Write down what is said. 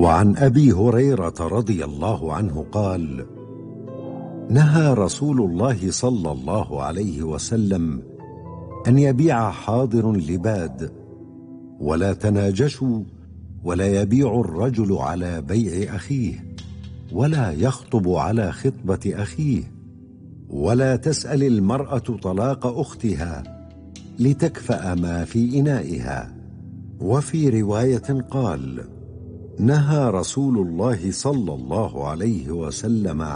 وعن أبي هريرة رضي الله عنه قال: نهى رسول الله صلى الله عليه وسلم أن يبيع حاضر لباد، ولا تناجشوا، ولا يبيع الرجل على بيع أخيه، ولا يخطب على خطبة أخيه، ولا تسأل المرأة طلاق أختها لتكفأ ما في إنائها. وفي رواية قال: نهى رسول الله صلى الله عليه وسلم